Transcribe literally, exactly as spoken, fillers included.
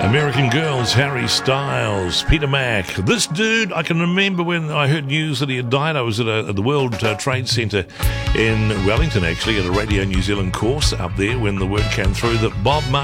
American Girls, Harry Styles, Peter Mack. This dude, I can remember when I heard news that he had died. I was at, a, at the World uh, Trade Centre in Wellington, actually, at a Radio New Zealand course up there when the word came through that Bob Marley